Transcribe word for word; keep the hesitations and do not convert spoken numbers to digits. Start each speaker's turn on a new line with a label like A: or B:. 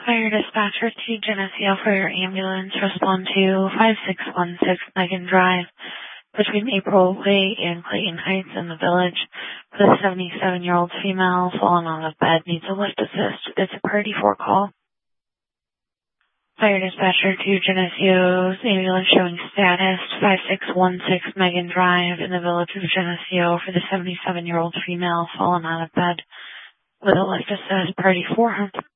A: Fire dispatcher to Geneseo for your ambulance. Respond to five six one six Megan Drive between April Way and Clayton Heights in the village. For the seventy-seven-year-old female fallen on a bed, needs a lift assist. It's a party four call. Fire dispatcher to Geneseo's ambulance showing status five six one six Megan Drive in the village of Geneseo for the seventy-seven-year-old female fallen on a bed with a lift assist, party four.